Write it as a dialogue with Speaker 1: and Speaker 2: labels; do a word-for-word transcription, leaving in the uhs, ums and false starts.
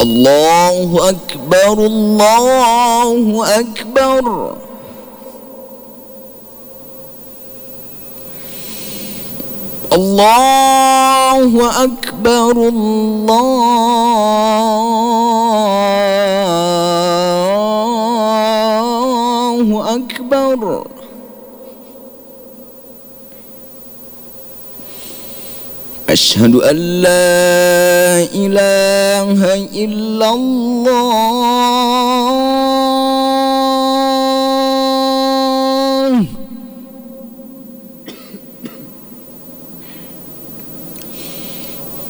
Speaker 1: Allahu Akbar, Allahu Akbar. Allahu Akbar, Allahu Akbar. Asyhadu an la ilaha illallah.